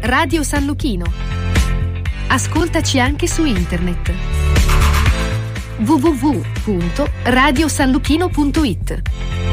Radio San Luchino. Ascoltaci anche su internet. www.radiosanluchino.it.